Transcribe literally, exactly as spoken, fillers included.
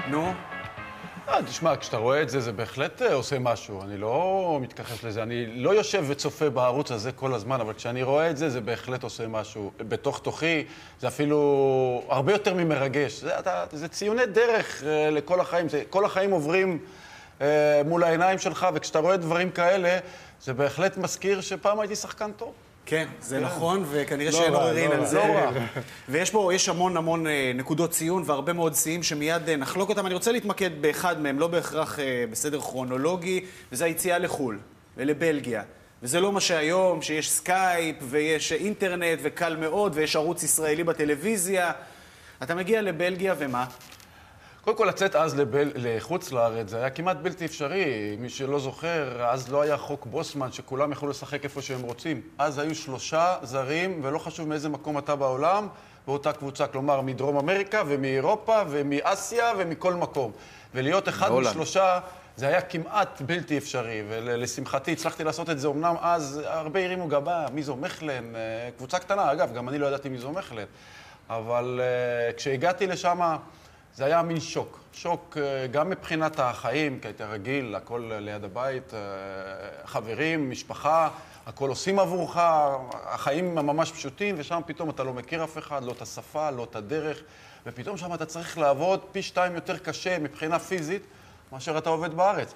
נו? אה, תשמע, כשאתה רואה את זה, זה בהחלט עושה משהו. אני לא מתכחש לזה. אני לא יושב וצופה בערוץ הזה כל הזמן, אבל כשאני רואה את זה, זה בהחלט עושה משהו. בתוך תוכי, זה אפילו הרבה יותר ממרגש. זה, אתה, זה ציוני דרך אה, לכל החיים. זה, כל החיים עוברים אה, מול העיניים שלך, וכשאתה רואה דברים כאלה, זה בהחלט מזכיר שפעם הייתי שחקן טוב. כן, זה נכון, וכנראה לא שאין רע, עוררין לא על רע, זה. לא רע. ויש פה, יש המון המון אה, נקודות ציון והרבה מאוד שיאים שמיד אה, נחלוק אותם. אני רוצה להתמקד באחד מהם, לא בהכרח אה, בסדר כרונולוגי, וזה היציאה לחו"ל ולבלגיה. וזה לא מה שהיום, שיש סקייפ ויש אינטרנט וקל מאוד ויש ערוץ ישראלי בטלוויזיה. אתה מגיע לבלגיה ומה? קודם כל, לצאת אז לבל... לחוץ לארץ, זה היה כמעט בלתי אפשרי. מי שלא זוכר, אז לא היה חוק בוסמן, שכולם יכלו לשחק איפה שהם רוצים. אז היו שלושה זרים, ולא חשוב מאיזה מקום אתה בעולם, באותה קבוצה, כלומר, מדרום אמריקה ומאירופה ומאסיה ומכל מקום. ולהיות אחד מעולם. משלושה, זה היה כמעט בלתי אפשרי, ולשמחתי הצלחתי לעשות את זה. אמנם אז הרבה הרימו גבה, מי זו מחלן, קבוצה קטנה, אגב, גם אני לא ידעתי מי זו מחלן. אבל uh, כשהגעתי לשם, זה היה מין שוק. שוק uh, גם מבחינת החיים, כי הייתי רגיל, הכל ליד הבית, uh, חברים, משפחה, הכל עושים עבורך, החיים ממש פשוטים, ושם פתאום אתה לא מכיר אף אחד, לא את השפה, לא את הדרך, ופתאום שם אתה צריך לעבוד פי שתיים יותר קשה מבחינה פיזית, מאשר אתה עובד בארץ.